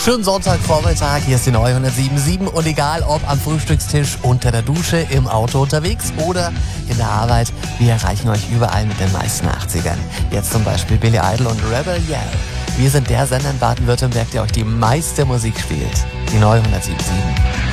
Schönen Sonntagvormittag, hier ist die neue 107.7 und egal ob am Frühstückstisch, unter der Dusche, im Auto unterwegs oder in der Arbeit, wir erreichen euch überall mit den meisten 80ern. Jetzt zum Beispiel Billy Idol und Rebel Yell. Wir sind der Sender in Baden-Württemberg, der euch die meiste Musik spielt. Die neue 107.7.